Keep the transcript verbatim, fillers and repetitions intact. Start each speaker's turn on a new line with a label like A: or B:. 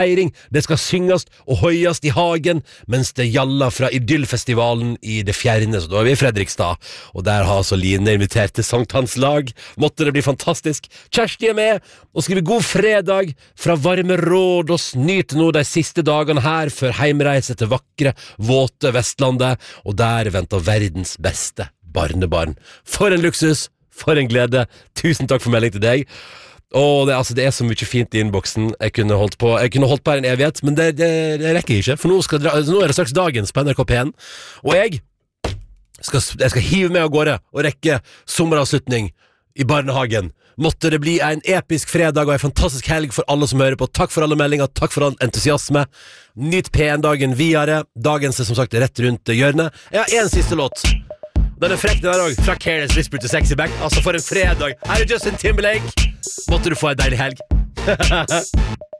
A: feiring, det skal synges og høyast i hagen, mens det gjallar fra Idyllfestivalen i det fjerne, så da er vi i Fredrikstad, og der har så Line invitert til sankthanslag. Måtte det bli fantastisk. Kjersti er med, og skriver god fredag fra varme Rådås. Nyt nå de siste dagene her, før heimreise til vakre, våte Vestlandet, og der venter verdens beste barnebarn. For en luksus, for en glede. Tusen takk for melding til deg. Åh, det, altså, det er så mye fint i innboksen. Jeg kunne holdt på Jeg kunne holdt på her en evighet, men det, det, det rekker jeg ikke. For nå, skal, nå er det straks dagens på N R K P N. Og jeg skal, jeg skal hive meg av gårde og rekke sommeravslutning i barnehagen. Måtte det bli en episk fredag og en fantastisk helg for alle som hører på. Takk for alle meldinger, takk for all entusiasme. Nyt P N-dagen videre. Dagen er som sagt rett rundt hjørnet. Jeg har en siste låt. Den er frekk den der også. Fra Careless Whisper til Sexy Back. Altså for en fredag. Her er Justin Timberlake. Måtte du få en deilig helg.